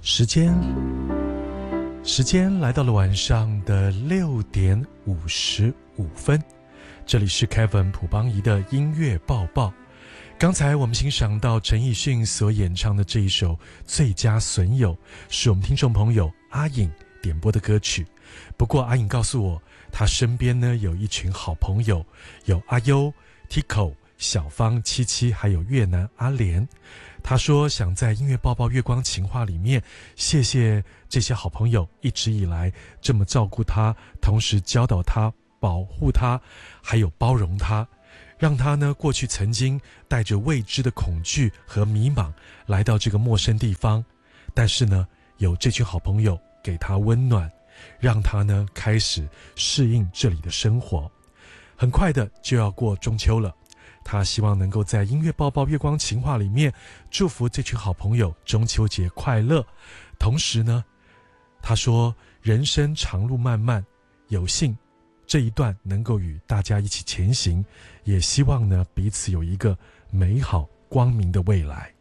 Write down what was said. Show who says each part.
Speaker 1: 时间来到了晚上的6点55分，这里是 Kevin 朴邦仪的音乐报报。刚才我们欣赏到陈奕迅所演唱的这一首《最佳损友》，是我们听众朋友阿颖点播的歌曲。不过阿颖告诉我，他身边呢有一群好朋友，有阿优、Tico、小芳、七七，还有越南阿莲。他说想在音乐报报月光情话里面谢谢这些好朋友一直以来这么照顾他，同时教导他、保护他，还有包容他，让他呢过去曾经带着未知的恐惧和迷茫来到这个陌生地方，但是呢有这群好朋友给他温暖，让他呢开始适应这里的生活。很快的就要过中秋了，他希望能够在音乐报报月光情话里面祝福这群好朋友中秋节快乐。同时呢，他说人生长路漫漫，有幸这一段能够与大家一起前行，也希望呢彼此有一个美好光明的未来。